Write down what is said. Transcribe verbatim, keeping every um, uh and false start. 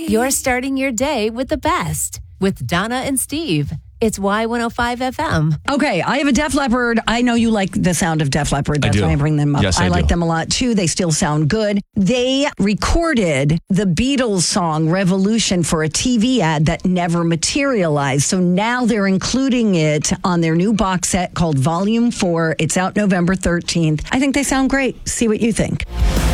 You're starting your day with the best with Donna and Steve. It's Y one oh five F M. Okay, I have a Def Leppard. I know you like the sound of Def Leppard. That's I do. why I bring them up. Yes, I I like do. them a lot too. They still sound good. They recorded the Beatles song Revolution for a T V ad that never materialized. So now they're including it on their new box set called Volume four. It's out November thirteenth. I think they sound great. See what you think.